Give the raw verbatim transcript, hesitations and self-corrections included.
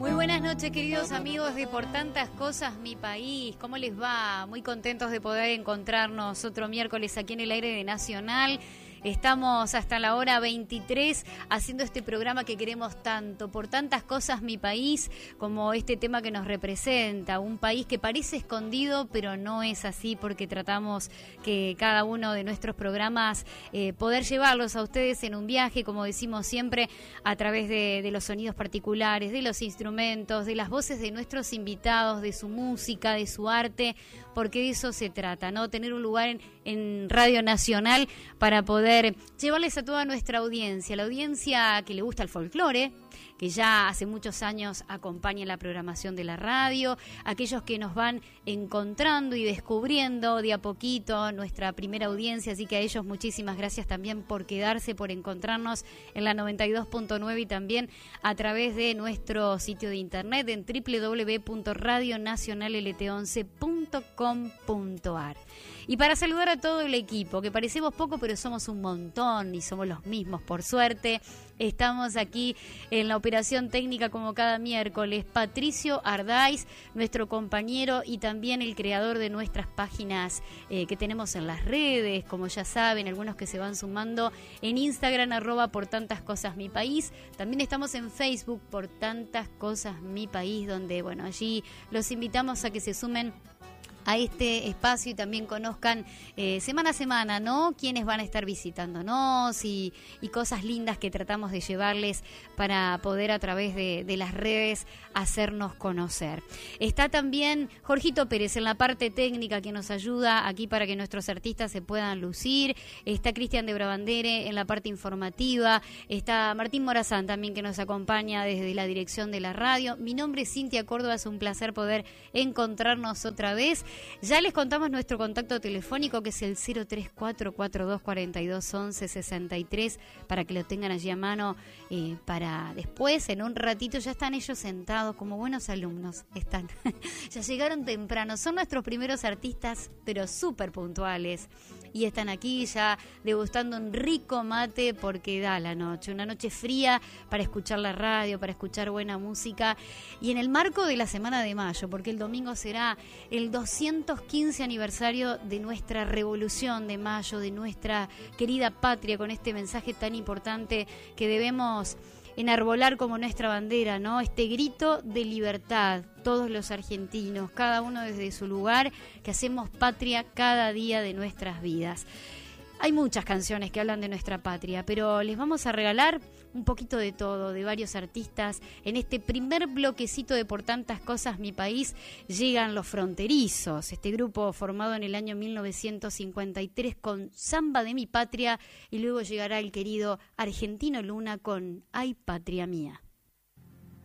Muy buenas noches, queridos amigos de Por Tantas Cosas Mi País. ¿Cómo les va? Muy contentos de poder encontrarnos otro miércoles aquí en el aire de Nacional. Estamos hasta la hora veintitrés haciendo este programa que queremos tanto, Por Tantas Cosas Mi País, como este tema que nos representa, un país que parece escondido, pero no es así, porque tratamos que cada uno de nuestros programas eh, poder llevarlos a ustedes en un viaje, como decimos siempre, a través de, de los sonidos particulares, de los instrumentos, de las voces de nuestros invitados, de su música, de su arte, porque de eso se trata, ¿no? Tener un lugar en, en Radio Nacional para poder llevarles a toda nuestra audiencia, la audiencia que le gusta el folclore, que ya hace muchos años acompaña la programación de la radio, aquellos que nos van encontrando y descubriendo de a poquito nuestra primera audiencia, así que a ellos muchísimas gracias también por quedarse, por encontrarnos en la noventa y dos punto nueve y también a través de nuestro sitio de internet en doble u doble u doble u punto radio nacional l t once punto com punto a r. Y para saludar a todo el equipo, que parecemos poco pero somos un montón y somos los mismos por suerte, estamos aquí en la operación técnica como cada miércoles, Patricio Ardáiz, nuestro compañero y también el creador de nuestras páginas eh, que tenemos en las redes, como ya saben, algunos que se van sumando en Instagram, arroba Por Tantas Cosas Mi País. También estamos en Facebook, Por Tantas Cosas Mi País, donde, bueno, allí los invitamos a que se sumen a este espacio y también conozcan eh, semana a semana, ¿no? Quiénes van a estar visitándonos y, y cosas lindas que tratamos de llevarles para poder a través de, de las redes hacernos conocer. Está también Jorgito Pérez en la parte técnica que nos ayuda aquí para que nuestros artistas se puedan lucir. Está Cristian de Brabandere en la parte informativa. Está Martín Morazán también que nos acompaña desde la dirección de la radio. Mi nombre es Cintia Córdoba, es un placer poder encontrarnos otra vez. Ya les contamos nuestro contacto telefónico, que es el cero tres cuatro, cuatro dos cuatro dos, once sesenta y tres, para que lo tengan allí a mano eh, para después, en un ratito. Ya están ellos sentados como buenos alumnos, están ya llegaron temprano, son nuestros primeros artistas, pero súper puntuales, y están aquí ya degustando un rico mate porque da la noche, una noche fría para escuchar la radio, para escuchar buena música, y en el marco de la Semana de Mayo, porque el domingo será el doscientos quince aniversario de nuestra Revolución de Mayo, de nuestra querida patria, con este mensaje tan importante que debemos enarbolar como nuestra bandera, ¿no? Este grito de libertad, todos los argentinos, cada uno desde su lugar, que hacemos patria cada día de nuestras vidas. Hay muchas canciones que hablan de nuestra patria, pero les vamos a regalar un poquito de todo, de varios artistas. En este primer bloquecito de Por Tantas Cosas Mi País llegan Los Fronterizos, este grupo formado en el año mil novecientos cincuenta y tres con Samba de mi Patria, y luego llegará el querido Argentino Luna con Ay Patria Mía.